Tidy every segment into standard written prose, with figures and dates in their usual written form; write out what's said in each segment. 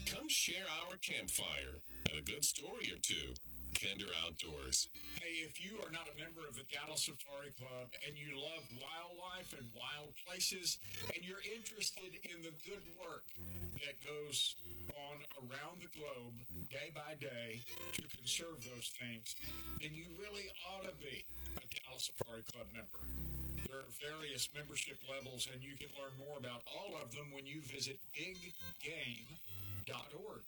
Come share our campfire and a good story or two. Kinder Outdoors. Hey, if you are not a member of the Dallas Safari Club and you love wildlife and wild places and you're interested in the good work that goes on around the globe day by day to conserve those things, then you really ought to be a Dallas Safari Club member. There are various membership levels, and you can learn more about all of them when you visit biggame.org.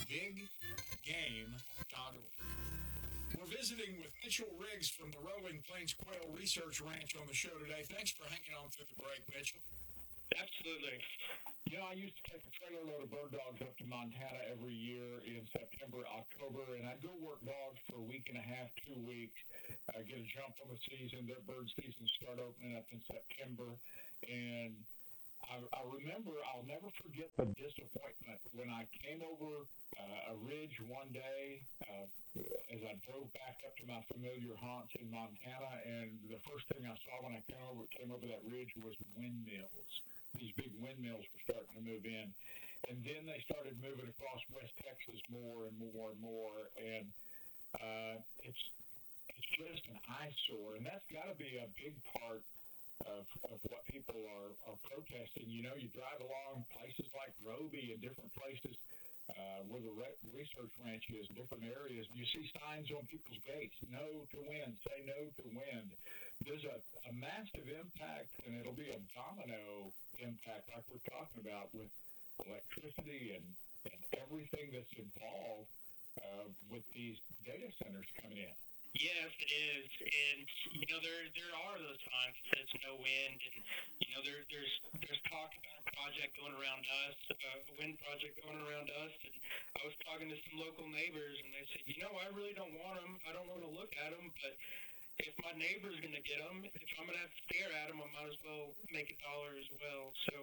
Biggame.org. We're visiting with Mitchell Riggs from the Rolling Plains Quail Research Ranch on the show today. Thanks for hanging on through the break, Mitchell. Absolutely. You know, I used to take a trailer load of bird dogs up to Montana every year in September, October, and I'd go work dogs for a week and a half, 2 weeks, get a jump on the season. Their bird seasons start opening up in September, and I remember, I'll never forget the disappointment when I came over a ridge one day as I drove back up to my familiar haunts in Montana, and the first thing I saw when I came over that ridge was windmills. These big windmills were starting to move in, and then they started moving across West Texas more and more and more, and it's just an eyesore, and that's got to be a big part of what people are protesting. You know, you drive along places like Roby and different places where the research ranch is, different areas, and you see signs on people's gates, no to wind, say no to wind. There's a massive impact, and it'll be a domino impact like we're talking about with electricity and everything that's involved with these data centers coming in. Yes, it is, and there are those times that it's no wind, and there's talk about a project going around us, a wind project going around us, and I was talking to some local neighbors, and they said, I really don't want them. I don't want to look at them, but if my neighbor's going to get them, if I'm going to have to stare at them, I might as well make a dollar as well. So,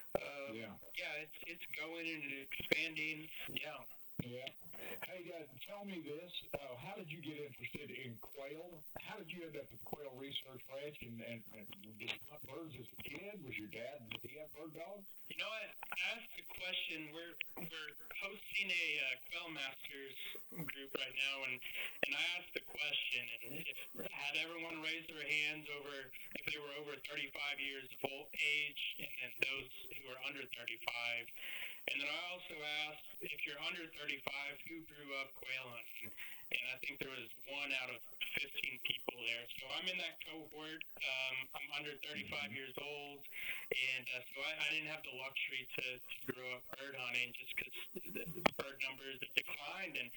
it's going and expanding. Yeah. Yeah. Hey, tell me this. How did you get interested in quail? How did you end up at Quail Research Ranch? And did you hunt birds as a kid? Was your dad, did he have bird dogs? I asked the question. We're hosting a Quail Masters group right now, and I asked the question, and had everyone raise their hands if they were over 35 years of age, and then those who are under 35. And then I also asked, if you're under 35, who grew up quail hunting? And I think there was 1 out of 15 people there. So I'm in that cohort. I'm under 35 years old, and so I didn't have the luxury to grow up bird hunting just because the bird numbers have declined, and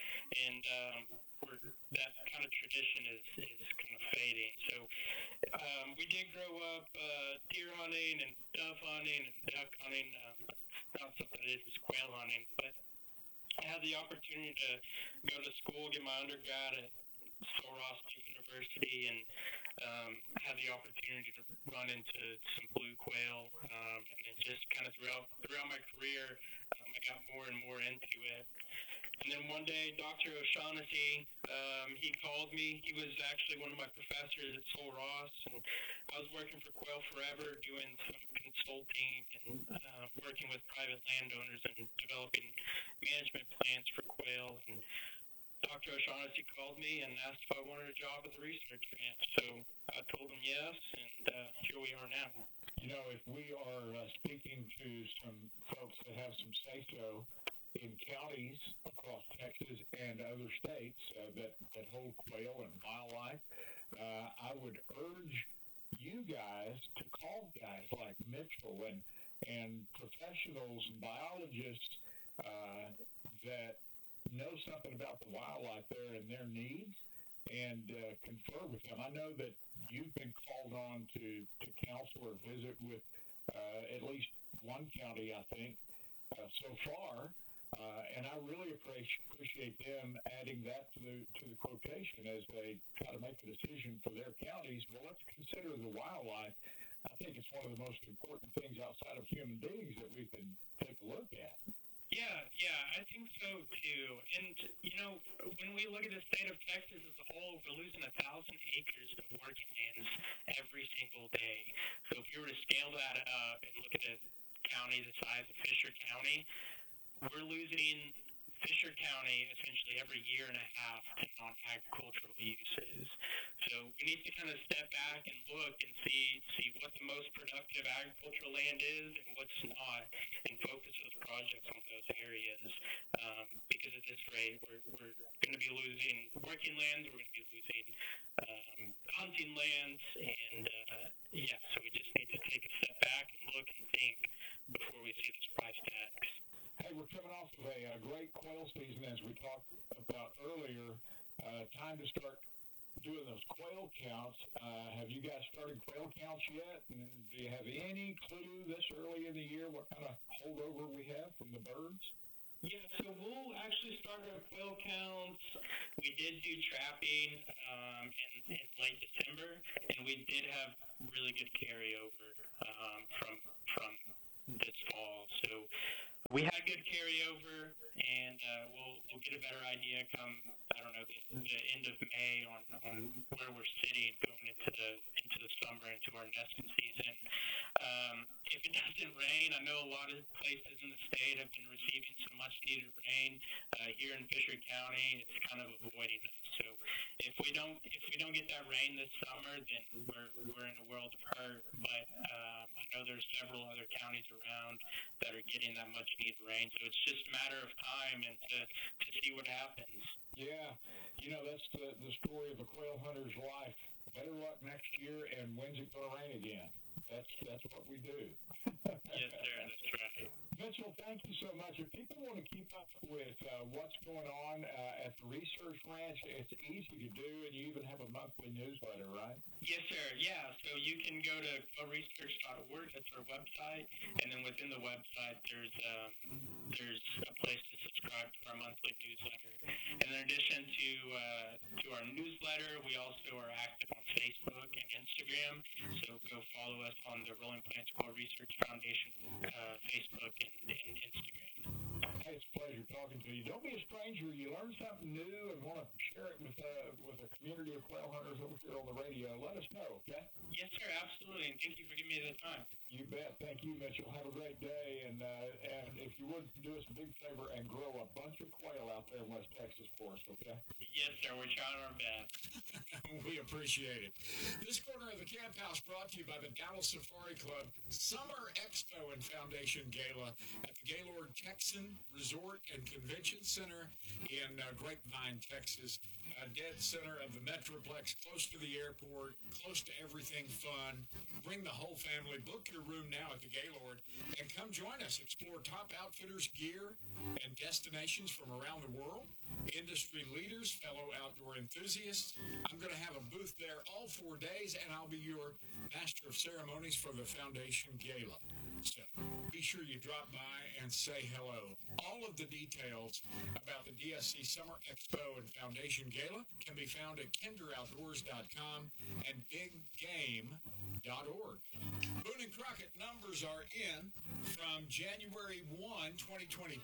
that kind of tradition is kind of fading. So we did grow up deer hunting and dove hunting and duck hunting. Not something that is quail hunting, but I had the opportunity to go to school, get my undergrad at Sul Ross State University, and had the opportunity to run into some blue quail, and then just kind of throughout my career, I got more and more into it. And then one day, Dr. O'Shaughnessy, he called me. He was actually one of my professors at Sul Ross, and I was working for Quail Forever, doing some consulting and working with private landowners and developing management plans for quail. And Dr. O'Shaughnessy called me and asked if I wanted a job at the research ranch. So I told him yes, and here we are now. If we are speaking to some folks that have some say-so in counties across Texas and other states that hold quail and wildlife, I would urge you guys to call guys like Mitchell and professionals and biologists that know something about the wildlife there and their needs, and confer with them. I know that you've been called on to counsel or visit with at least one county, I think, so far, and I really appreciate them adding that to the quotation as they try to make a decision for their counties. Well, let's consider the wildlife. I think it's one of the most important things outside of human beings that we can take a look at. Yeah, I think so too. And when we look at the state of Texas as a whole, we're losing 1,000 acres of working lands every single day. So if you were to scale that up and look at a county the size of Fisher County, we're losing Fisher County essentially every year and a half to non-agricultural uses. So we need to kind of step back and look and see what the most productive agricultural land is and what's not, and focus those projects on those areas. Because at this rate, we're going to be losing working lands, we're going to be losing hunting lands, and so we just need to take a step back and look and think before we see this price tax. Hey, we're coming off of a great quail season, as we talked about earlier. Time to start doing those quail counts. Have you guys started quail counts yet? And do you have any clue this early in the year what kind of holdover we have from the birds? Yeah, so we'll actually start our quail counts. We did do trapping in late December, and we did have really good carryover from this fall. So we had good carryover, and we'll get a better idea come, I don't know, the end of May on where we're sitting going into the summer, into our nesting season. If it doesn't rain, I know a lot of places in the state have been receiving some much needed rain. Here in Fisher County, it's kind of avoiding us. So if we don't get that rain this summer, then we're in a world of hurt. But I know there's several other counties around that are getting that much needed rain. So it's just a matter of time and to see what happens. Yeah, that's the story of a quail hunter's life. Better luck next year, and when's it going to rain again? That's what we do. Yes, sir, that's right. Mitchell, thank you so much. If people want to keep up with what's going on at the Research Ranch, it's easy to do, and you even have a monthly newsletter, right? Yes, sir. Yeah. So you can go to quailresearch.org. That's our website, and then within the website, there's a place to subscribe to our monthly newsletter. And in addition to our newsletter, we also are active on Facebook and Instagram. So go follow us on the Rolling Plains Quail Research Foundation Facebook and Instagram. Hey, it's a pleasure talking to you. Don't be a stranger. You learn something new and want to share it with a community of quail hunters over here on the radio. Let us know, okay? Yes, sir. Absolutely. And thank you for giving me the time. You bet. Thank you, Mitchell. Have a great day. And if you would, do us a big favor and grow a bunch of quail out there in West Texas for us, okay? Yes, sir. We're trying our best. We appreciate it. This corner of the Camp House brought to you by the Dallas Safari Club Summer Expo and Foundation Gala at the Gaylord Texan Resort and Convention Center in Grapevine, Texas. Dead center of the Metroplex, close to the airport, close to everything fun. Bring the whole family. Book your room now at the Gaylord and come join us. Explore top outfitters, gear, and destinations from around the world. Industry leaders, fellow outdoor enthusiasts. I'm going to have a booth there all 4 days, and I'll be your master of ceremonies for the Foundation Gala. So be sure you drop by and say hello. All of the details about the DSC Summer Expo and Foundation Gala can be found at kinderoutdoors.com and biggame.org. Boone and Crockett numbers are in from January 1, 2022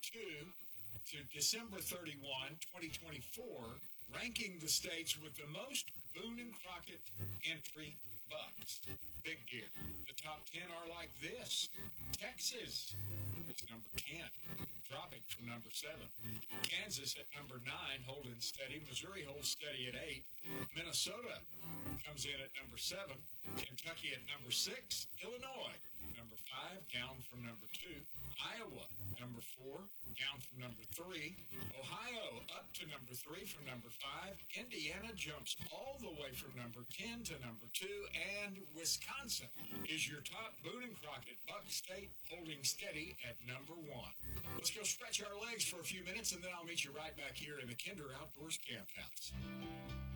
to December 31, 2024, ranking the states with the most Boone and Crockett entry bucks. Big deer. The top 10 are like this. Texas is number 10, dropping from number 7. Kansas at number 9, holding steady. Missouri holds steady at 8. Minnesota comes in at number 7. Kentucky at number 6. Illinois, number 5, down from number 2. Iowa, number 4, down from number 3. Ohio, up to number 3 from number 5. Indiana jumps all the way from number 10 to number 2. And Wisconsin is your top Boone and Crockett buck state, holding steady at number 1. Let's go stretch our legs for a few minutes, and then I'll meet you right back here in the Kinder Outdoors Camp House.